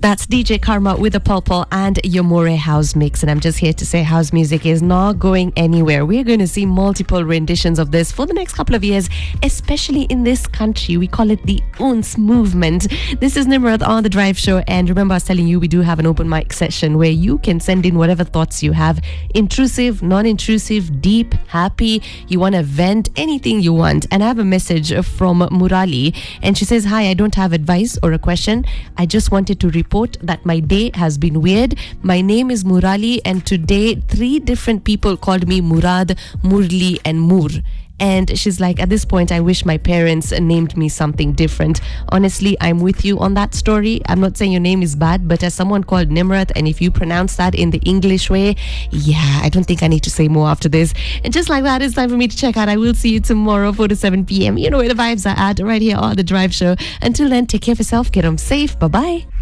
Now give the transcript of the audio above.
That's DJ Karma with a Pulpul and Yomore House Mix. And I'm just here to say house music is not going anywhere. We're going to see multiple renditions of this for the next couple of years, especially in this country. We call it the Uns movement. This is Nimrod on The Drive Show. And remember, I was telling you, we do have an open mic session where you can send in whatever thoughts you have. Intrusive, non-intrusive, deep, happy. You want to vent, anything you want. And I have a message from Murali. And she says, hi, I don't have advice or a question. I just wanted to report that my day has been weird. My name is Murali, and today 3 different people called me Murad, Murli, and Mur. And she's like, at this point, I wish my parents named me something different. Honestly, I'm with you on that story. I'm not saying your name is bad, but as someone called Nimrat, and if you pronounce that in the English way, yeah, I don't think I need to say more after this. And just like that, it's time for me to check out. I will see you tomorrow, 4 to 7 p.m. You know where the vibes are at, right here on The Drive Show. Until then, take care of yourself. Get home safe. Bye-bye.